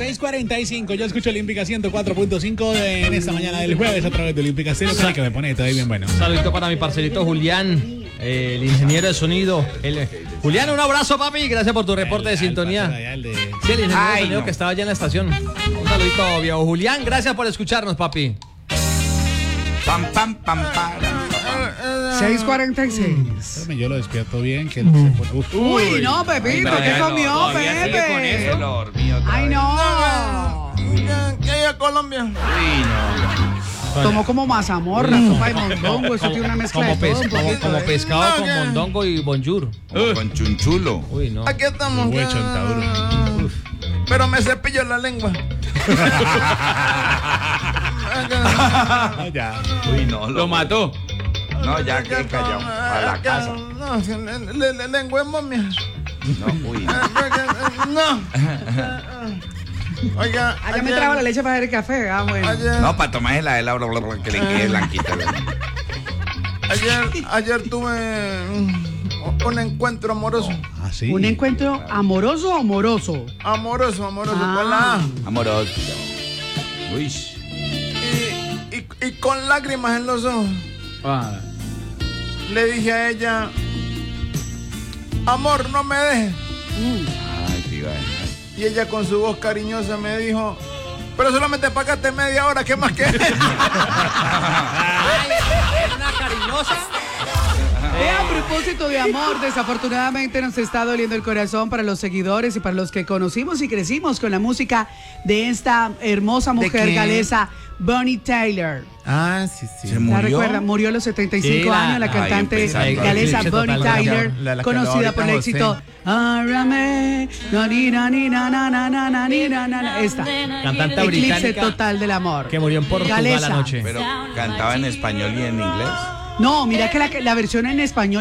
6:45, yo escucho Olímpica 104.5 en esta mañana del jueves a través de Olímpica Cero. Que me pone todo ahí bien bueno. Un saludito para mi parcerito Julián, el ingeniero de sonido. Julián, un abrazo, papi. Gracias por tu reporte de sintonía. Sí, el ingeniero de sonido que estaba allá en la estación. Un saludito, viejo Julián. Gracias por escucharnos, papi. Pam, pam, pam, pam. 6:46. Yo lo despierto bien. Que Uy, no, Pepito, ¿qué comió, Pepe? Ay, no. ¿Qué hay a Colombia? Tomó como mazamorra, sopa de mondongo, eso tiene una mezcla de todo. Como pescado con mondongo y bonjour. Con chunchulo. Uy, no. Aquí estamos. Pero me cepillo la lengua. Ya. Uy, no. Lo mató. No, ya que callado. A la casa. No, le lengua es momia. No, uy. No. Oiga. Allá me traba la leche para hacer el café. Ah, bueno. No, para tomar la de la que le quede blanquita. Ayer tuve un encuentro amoroso. ¿Ah, sí? ¿Un encuentro amoroso o amoroso? Amoroso, con la A. Amoroso. Uy. Y con lágrimas en los ojos. Le dije a ella, amor, no me dejes. Ay, qué vaina. Y ella con su voz cariñosa me dijo, pero solamente pagaste media hora, ¿qué más quieres? Una cariñosa. A propósito de amor, desafortunadamente nos está doliendo el corazón para los seguidores y para los que conocimos y crecimos con la música de esta hermosa mujer galesa, Bonnie Tyler. Ah, sí. Se murió. ¿La recuerdan? Murió a los 75 años la cantante galesa Bonnie Tyler, conocida por el éxito Árame, esta. Cantante Eclipse británica total del amor. que murió en Portugal Galesa. anoche. Pero cantaba en español y en inglés. No, mira que la versión en español